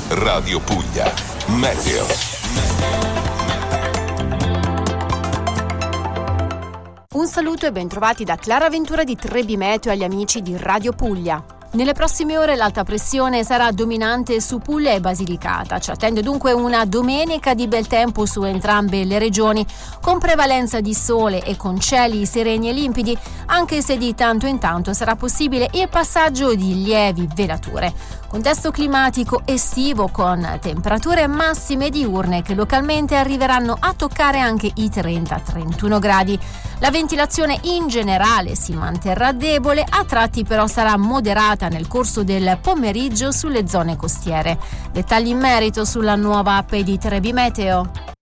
Radio Puglia. Meteo. Un saluto e bentrovati da Clara Ventura di Trebi Meteo agli amici di Radio Puglia. Nelle prossime ore l'alta pressione sarà dominante su Puglia e Basilicata. Ci attende dunque una domenica di bel tempo su entrambe le regioni, con prevalenza di sole e con cieli sereni e limpidi, anche se di tanto in tanto sarà possibile il passaggio di lievi velature. Contesto climatico estivo con temperature massime diurne che localmente arriveranno a toccare anche i 30-31 gradi. La ventilazione in generale si manterrà debole, a tratti però sarà moderata nel corso del pomeriggio sulle zone costiere. Dettagli in merito sulla nuova app di Trebi Meteo.